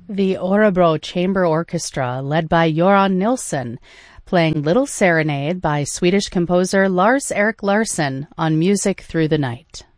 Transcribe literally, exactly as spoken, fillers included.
The Orebro Chamber Orchestra, led by Göran Nilsson, playing Little Serenade by Swedish composer Lars Erik Larsson on Music Through the Night.